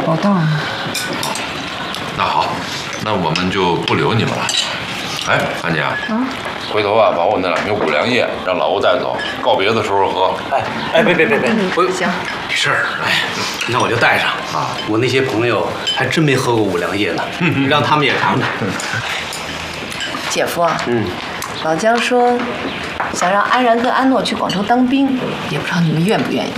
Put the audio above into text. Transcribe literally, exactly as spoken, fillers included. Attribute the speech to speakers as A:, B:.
A: 报道呢。
B: 那好，那我们就不留你们了。哎，安妮啊，
A: 啊，
B: 回头啊，把我那两瓶五粮液让老欧带走，告别的时候喝。
C: 哎哎，别别别别，不用，
A: 行，
C: 没事儿。哎，那我就带上啊。我那些朋友还真没喝过五粮液呢，让他们也尝尝。
A: 姐夫啊，
C: 嗯，
A: 老姜说想让安然跟安诺去广州当兵，也不知道你们愿不愿意。